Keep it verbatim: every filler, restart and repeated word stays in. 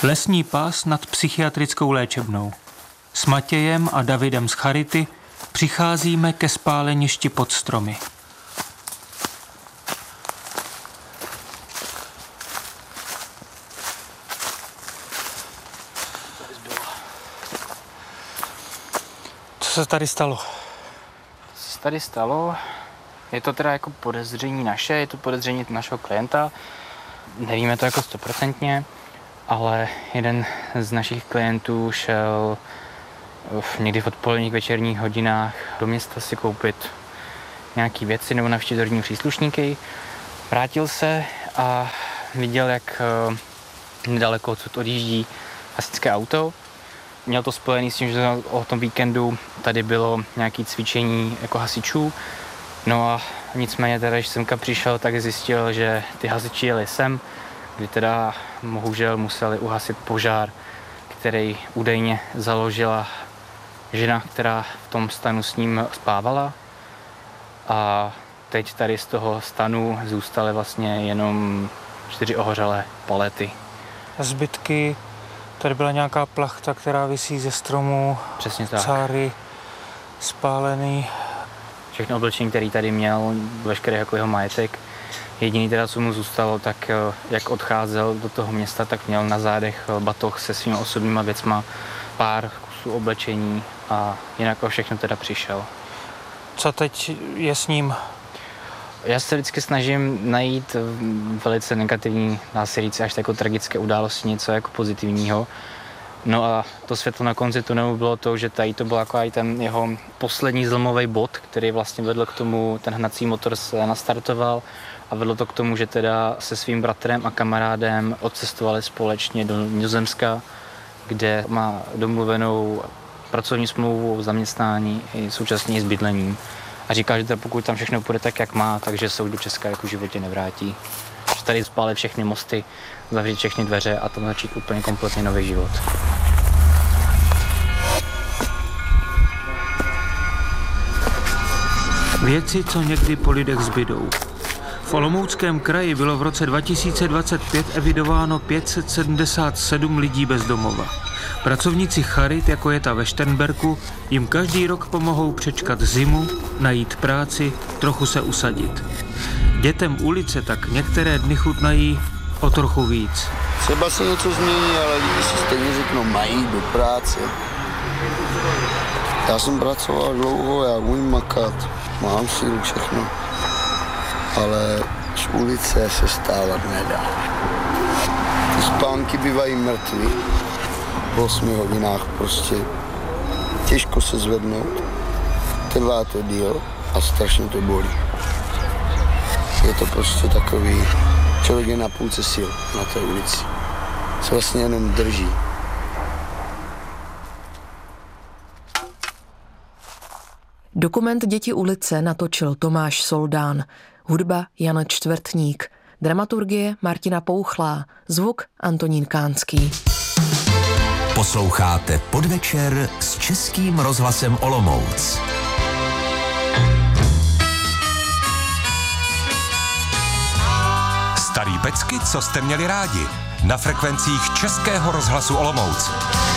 Lesní pás nad psychiatrickou léčebnou. S Matějem a Davidem z Charity přicházíme ke spáleništi pod stromy. Co se tady stalo? Co se tady stalo? Je to teda jako podezření naše, je to podezření našeho klienta. Nevíme to jako stoprocentně, ale jeden z našich klientů šel v někdy v odpoledních večerních hodinách do města si koupit nějaké věci nebo navštívit rodinní příslušníky. Vrátil se a viděl, jak nedaleko odsud odjíždí hasičské auto. Měl to spojený s tím, že o tom víkendu tady bylo nějaké cvičení jako hasičů. No a nicméně teda, když semka přišel, tak zjistil, že ty hasiči jeli sem, kdy teda bohužel museli uhasit požár, který údajně založila žena, která v tom stanu s ním spávala. A teď tady z toho stanu zůstaly vlastně jenom čtyři ohořelé palety. Zbytky, tady byla nějaká plachta, která visí ze stromu. Přesně tak. Cáry, spálený. Všechno oblečení, který tady měl, veškerý jako jeho majetek. Jediný teda, co mu zůstalo, tak jak odcházel do toho města, tak měl na zádech batoh se svými osobníma věcma, pár kusů oblečení a jinak o všechno teda přišel. Co teď je s ním? Já se vždycky snažím najít velice negativní, dá se říct, až jako tragické události, něco jako pozitivního. No a to světlo na konci tunelu bylo to, že tady to byl jako i ten jeho poslední zlomový bod, který vlastně vedl k tomu, ten hnací motor se nastartoval a vedlo to k tomu, že teda se svým bratrem a kamarádem odcestovali společně do Nizozemska, kde má domluvenou pracovní smlouvu o zaměstnání i současně s bydlením. A říká, že teda pokud tam všechno půjde tak, jak má, takže se už do Česka jako v životě nevrátí. Že tady spálit všechny mosty, zavřít všechny dveře a tam začít úplně kompletně nový život. Věci, co někdy po lidech zbydou. V Olomouckém kraji bylo v roce dva tisíce dvacet pět evidováno pět set sedmdesát sedm lidí bez domova. Pracovníci charit, jako je ta ve Šternberku, jim každý rok pomohou přečkat zimu, najít práci, trochu se usadit. Dětem ulice tak některé dny chutnají o trochu víc. Třeba se něco změní, ale lidi si stejně řeknou, mají do práce. Já jsem pracoval dlouho, já umím makat, mám sílu všechno, ale z ulice se stávat nedá. Ty spánky bývají mrtví, v osmi hodinách prostě těžko se zvednout, trvá to díl a strašně to bolí. Je to prostě takový, člověk je na půlce sil na té ulici, se vlastně jenom drží. Dokument Děti ulice natočil Tomáš Soldán, hudba Jan Čtvrtník, dramaturgie Martina Pouchlá, zvuk Antonín Kánský. Posloucháte Podvečer s Českým rozhlasem Olomouc. Starý pecky, co jste měli rádi, na frekvencích Českého rozhlasu Olomouc.